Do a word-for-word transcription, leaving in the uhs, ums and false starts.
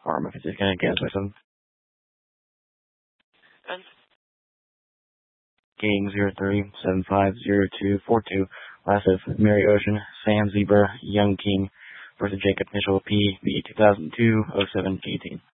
Arm if it's gonna cancel some. And Gang zero three seven five zero two four two. Last of Mary Ocean, Sam Zebra, Young King versus Jacob Mitchell P B two thousand two oh seven eighteen.